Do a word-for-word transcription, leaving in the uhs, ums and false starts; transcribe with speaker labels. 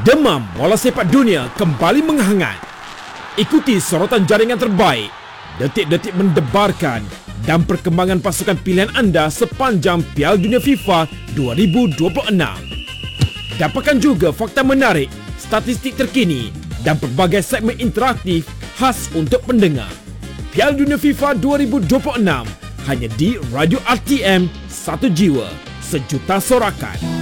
Speaker 1: Demam bola sepak dunia kembali menghangat. Ikuti sorotan jaringan terbaik, detik-detik mendebarkan dan perkembangan pasukan pilihan anda sepanjang Piala Dunia FIFA dua ribu dua puluh enam. Dapatkan juga fakta menarik, statistik terkini dan pelbagai segmen interaktif khas untuk pendengar. Piala Dunia FIFA dua ribu dua puluh enam hanya di Radio R T M, satu jiwa, sejuta sorakan.